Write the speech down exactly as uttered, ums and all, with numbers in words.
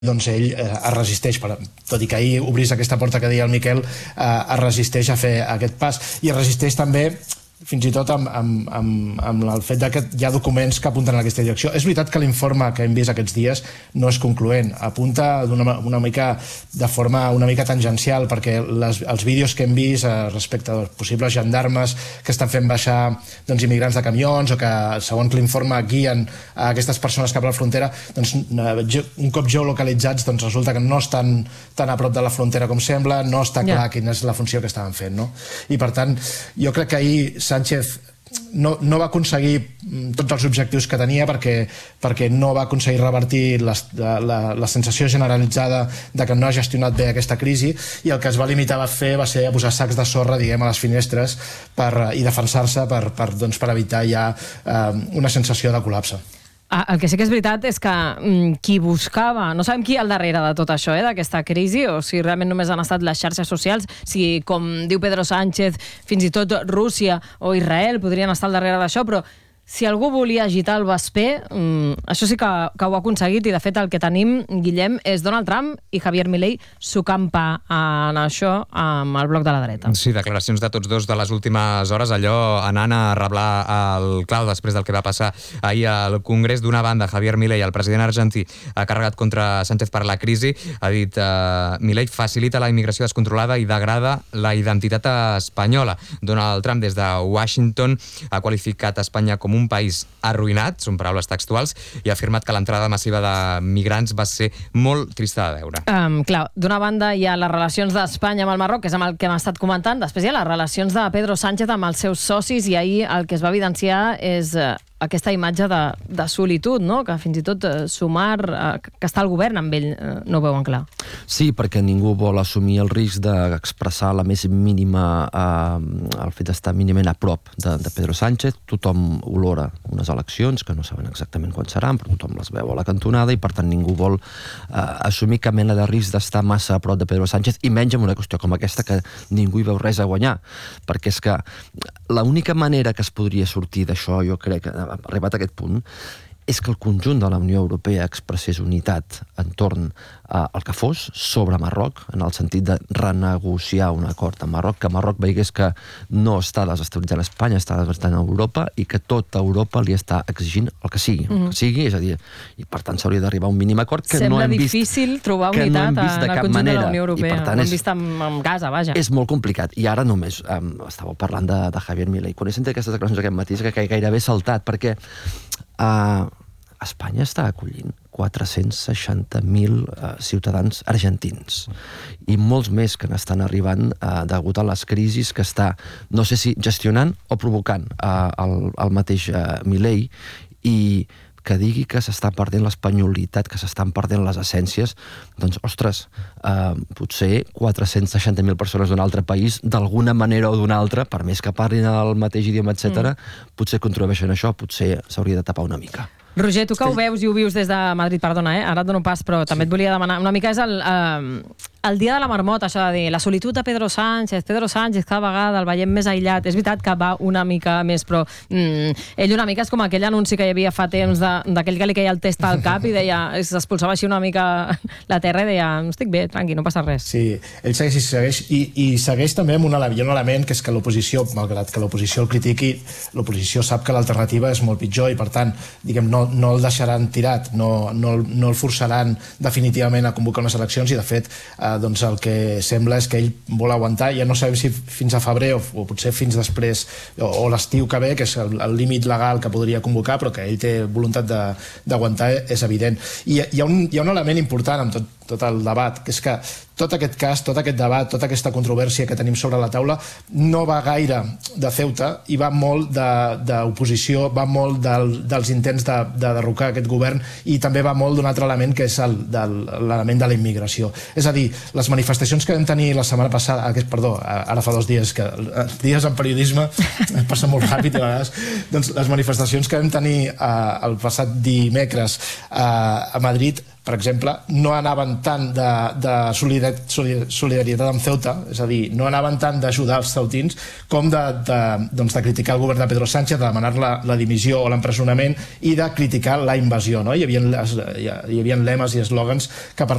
doncs ell eh, es resisteix, per, tot i que ahir obrís aquesta porta que deia el Miquel, eh, es resisteix a fer aquest pas, i es resisteix també fins i tot amb, amb, amb, amb el fet que hi ha documents que apunten en aquesta direcció. És veritat que l'informe que hem vist aquests dies no és concloent, apunta una, una mica de forma una mica tangencial, perquè les, els vídeos que hem vist eh, respecte als possibles gendarmes que estan fent baixar doncs, immigrants de camions, o que segons l'informe guien a aquestes persones cap a la frontera, doncs, un cop geolocalitzats doncs, resulta que no estan tan a prop de la frontera com sembla, no està clar yeah. quina és la funció que estaven fent, no? I per tant, jo crec que ahir Sánchez no, no va aconseguir tots els objectius que tenia, perquè, perquè no va aconseguir revertir les, la, la, la sensació generalitzada de que no ha gestionat bé aquesta crisi, i el que es va limitar a fer va ser a posar sacs de sorra, diguem, a les finestres per, i defensar-se per, per, doncs, per evitar ja eh, una sensació de col·lapse. El que sí que és veritat és que mm, qui buscava, no sabem qui al darrere de tot això, eh, d'aquesta crisi, o si realment només han estat les xarxes socials, si, com diu Pedro Sánchez, fins i tot Rússia o Israel podrien estar al darrere d'això, però si algú volia agitar el vesper, mm, això sí que, que ho ha aconseguit, i de fet el que tenim, Guillem, és Donald Trump i Javier Milei s'ocampa en això amb el bloc de la dreta. Sí, declaracions de tots dos de les últimes hores, allò anant a reblar el clau després del que va passar ahir al Congrés. D'una banda, Javier Milei, el president argentí, ha carregat contra Sánchez per la crisi, ha dit eh, Milei facilita la immigració descontrolada i degrada la identitat espanyola. Donald Trump, des de Washington, ha qualificat Espanya com un un país arruïnat, són paraules textuals, i ha afirmat que l'entrada massiva de migrants va ser molt trista de veure. Um, clar, d'una banda hi ha les relacions d'Espanya amb el Marroc, que és amb el que hem estat comentant, després hi ha les relacions de Pedro Sánchez amb els seus socis, i ahir el que es va evidenciar és uh, aquesta imatge de, de solitud, no? Que fins i tot uh, Sumar, uh, que està al govern amb ell, uh, no ho veuen clar. Sí, perquè ningú vol assumir el risc d'expressar la més mínima, uh, el fet d'estar mínimament a prop de, de Pedro Sánchez. Tothom olora unes eleccions, que no saben exactament quan seran, però tothom les veu a la cantonada, i per tant ningú vol uh, assumir cap mena de risc d'estar massa a prop de Pedro Sánchez, i menys en una qüestió com aquesta, que ningú hi veu res a guanyar, perquè és que l'única manera que es podria sortir d'això, jo crec, arribat a aquest punt, és que el conjunt de la Unió Europea expressés unitat entorn uh, al que fos sobre Marroc, en el sentit de renegociar un acord amb Marroc, que Marroc veiés que no està desestabilitzant Espanya, està desestabilitzant Europa, i que tota Europa li està exigint el que sigui, el que sigui, és a dir, i per tant s'hauria d'arribar a un mínim acord que Sembla no hem vist, difícil trobar unitat no en el conjunt manera. de la Unió Europea, I, tant, ho hem és, vist amb, amb Gaza, vaja. És molt complicat, i ara només um, estàveu parlant de, de Javier Milei. Quan he sentit aquestes declaracions aquest matí, que gairebé he saltat, perquè uh, Espanya està acollint quatre-cents seixanta mil uh, ciutadans argentins, i molts més que n'estan arribant uh, degut a les crisis que està, no sé si gestionant o provocant uh, el, el mateix uh, Milei, i que digui que s'està perdent l'espanyolitat, que s'estan perdent les essències, doncs, ostres, eh, potser quatre-cents seixanta mil persones d'un altre país, d'alguna manera o d'una altra, per més que parlin el mateix idioma, etcètera, mm. potser contribueixen a això, potser s'hauria de tapar una mica. Roger, tu que ho veus i ho vius des de Madrid, perdona, eh? Ara et dono pas, però també et volia demanar una mica, és el, eh, el dia de la marmota, això de dir, la solitud de Pedro Sánchez, Pedro Sánchez cada vegada el veiem més aïllat, és veritat que va una mica més, però mm, ell una mica és com aquell anunci que hi havia fa temps d'aquell que li queia el test al cap i deia, s'expulsava així una mica la terra i deia, no estic bé, tranqui, no passa res. Sí, ell segueix i segueix, i, i segueix també amb un element, un element que és que l'oposició, malgrat que l'oposició el critiqui, l'oposició sap que l'alternativa és molt pitjor, i per tant, diguem, no, no el deixaran tirat, no, no, no el forçaran definitivament a convocar unes eleccions, i de fet eh, doncs el que sembla és que ell vol aguantar, ja no sabem si fins a febrer o, o potser fins després o, o l'estiu que ve, que és el, el límit legal que podria convocar, però que ell té voluntat d'aguantar, és evident. I hi ha, un, hi ha un element important amb tot, tot el debat, que és que tot aquest cas, tot aquest debat, tota aquesta controvèrsia que tenim sobre la taula no va gaire de Ceuta, i va molt d'oposició, va molt del, dels intents de, de derrocar aquest govern, i també va molt d'un altre element, que és l'element de la immigració. És a dir, les manifestacions que vam tenir la setmana passada, aquest, perdó, ara fa dos dies, que dies en periodisme passa molt ràpid a vegades, doncs les manifestacions que vam tenir eh, el passat dimecres eh, a Madrid per exemple, no anaven tant de, de solidaritat amb Ceuta, és a dir, no anaven tant d'ajudar els ceutins com de, de, doncs de criticar el govern de Pedro Sánchez, de demanar la, la dimissió o l'empresonament i de criticar la invasió. No? Hi havia, hi havia lemes i eslògans que parlaven